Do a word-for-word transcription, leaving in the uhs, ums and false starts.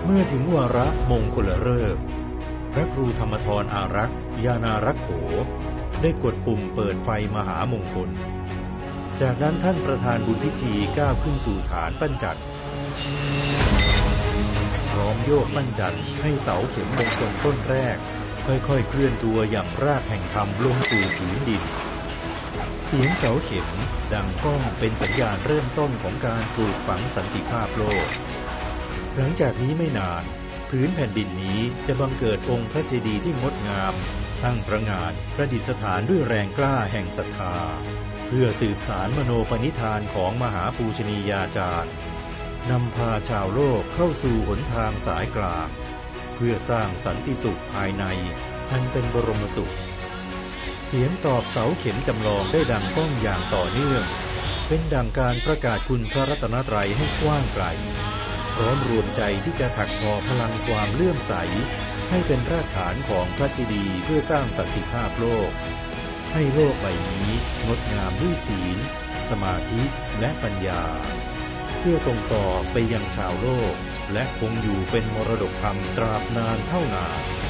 เมื่อถึงวาระมงคลฤกษ์พระครูธรรมธรอารักษ์ยานารักโขได้กดปุ่มเปิดไฟมหามงคลจากนั้นท่านประธานบุญพิธีก้าวขึ้นสู่ฐานปั้นจันทร์พร้อมโยกปั้นจันทร์ให้เสาเข็มมงคลต้นแรกค่อยๆเคลื่อนตัวอย่างรากแห่งธรรมลงสู่ผืนดินเสียงเสาเข็มดังก้องเป็นสัญญาณเริ่มต้นของการปลูกฝังสันติภาพโลกหลังจากนี้ไม่นานพื้นแผ่นดินนี้จะบังเกิดองค์พระเจดีย์ที่งดงามตั้งประหง่านประดิษฐานด้วยแรงกล้าแห่งศรัทธาเพื่อสืบสานมโนปณิธานของมหาปูชนียาจารย์นำพาชาวโลกเข้าสู่หนทางสายกลางเพื่อสร้างสันติสุขภายในอันเป็นบรมสุขเสียงตอบเสาเข็มจำลองได้ดังก้องอย่างต่อเนื่องเป็นดังการประกาศคุณพระรัตนตรัยให้กว้างไกลพร้อมรวมใจที่จะถักทอพลังความเลื่อมใสให้เป็นรากฐานของพระเจดีย์เพื่อสร้างสันติภาพโลกให้โลกใบนี้งดงามด้วยศีลสมาธิและปัญญาเพื่อส่งต่อไปยังชาวโลกและคงอยู่เป็นมรดกธรรมตราบนานเท่านาน